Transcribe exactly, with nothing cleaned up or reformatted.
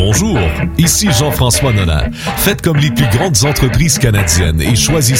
Bonjour, ici Jean-François Nolin. Faites comme les plus grandes entreprises canadiennes et choisissez